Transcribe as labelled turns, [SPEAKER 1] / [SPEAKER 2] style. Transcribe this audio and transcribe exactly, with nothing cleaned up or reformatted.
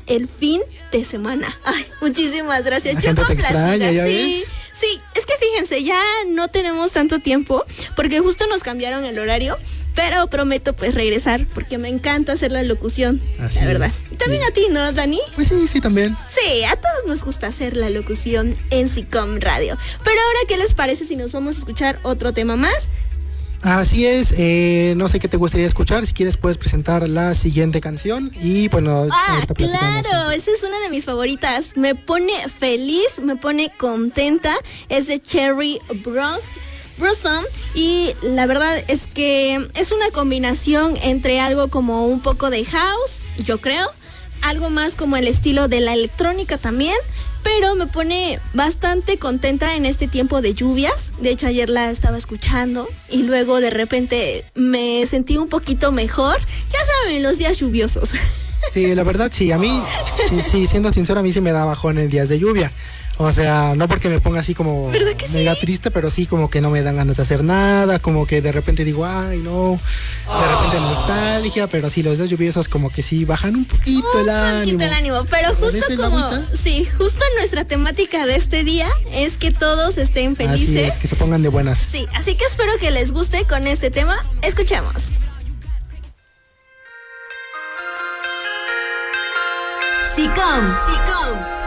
[SPEAKER 1] el fin de semana. Ay, muchísimas gracias.
[SPEAKER 2] La
[SPEAKER 1] Yo
[SPEAKER 2] gente te
[SPEAKER 1] complacida,
[SPEAKER 2] extraña, ¿ya
[SPEAKER 1] sí.
[SPEAKER 2] ves?
[SPEAKER 1] Sí, es que fíjense, ya no tenemos tanto tiempo porque justo nos cambiaron el horario, pero prometo pues regresar porque me encanta hacer la locución,
[SPEAKER 2] Así
[SPEAKER 1] la verdad.
[SPEAKER 2] es.
[SPEAKER 1] También a ti, ¿no, Dani?
[SPEAKER 2] Pues sí, sí, también.
[SPEAKER 1] Sí, a todos nos gusta hacer la locución en SICOM Radio. Pero ahora, ¿qué les parece si nos vamos a escuchar otro tema más?
[SPEAKER 2] Así es, eh, no sé qué te gustaría escuchar, si quieres puedes presentar la siguiente canción y bueno,
[SPEAKER 1] Ah,
[SPEAKER 2] ahorita platicamos.
[SPEAKER 1] claro, esa es una de mis favoritas. Me pone feliz, me pone contenta. Es de Cherry Bros. Blossom y la verdad es que es una combinación entre algo como un poco de house, yo creo, algo más como el estilo de la electrónica también, pero me pone bastante contenta en este tiempo de lluvias. De hecho, ayer la estaba escuchando y luego de repente me sentí un poquito mejor. Ya saben, los días lluviosos.
[SPEAKER 2] Sí, la verdad sí, a mí, sí, sí, siendo sincero, a mí sí me da bajón en días de lluvia. O sea, no porque me ponga así como mega sí? triste, pero sí como que no me dan ganas de hacer nada, como que de repente digo, ay no, de repente nostalgia, pero sí, los días lluviosos como que sí bajan un poquito
[SPEAKER 1] un
[SPEAKER 2] el ánimo. Un
[SPEAKER 1] poquito el ánimo, pero justo como, sí, justo nuestra temática de este día es que todos estén felices.
[SPEAKER 2] Así es, que se pongan de buenas.
[SPEAKER 1] Sí, así que espero que les guste con este tema. Escuchemos.
[SPEAKER 3] SICOM, SICOM.